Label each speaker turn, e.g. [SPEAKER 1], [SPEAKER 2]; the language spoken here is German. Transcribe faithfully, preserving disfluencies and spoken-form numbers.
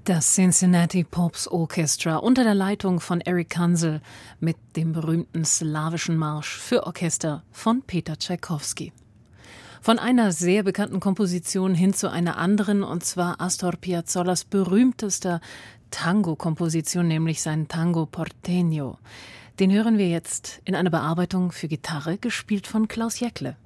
[SPEAKER 1] Das Cincinnati Pops Orchestra unter der Leitung von Eric Kansel mit dem berühmten slawischen Marsch für Orchester von Peter Tschaikowski. Von einer sehr bekannten Komposition hin zu einer anderen, und zwar Astor Piazzollers berühmtester Tango-Komposition, nämlich sein Tango Porteño. Den hören wir jetzt in einer Bearbeitung für Gitarre, gespielt von Klaus Jäckle.